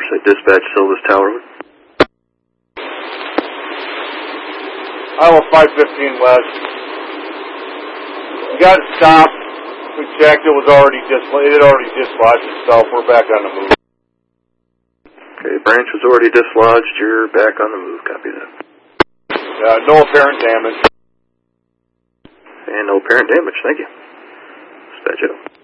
Dispatch Silvis Tower. Iowa 515 West. You got it stopped. We checked. It was already it had already dislodged itself. We're back on the move. Okay, branch was already dislodged. You're back on the move. Copy that. No apparent damage. And no apparent damage. Thank you. Dispatch out.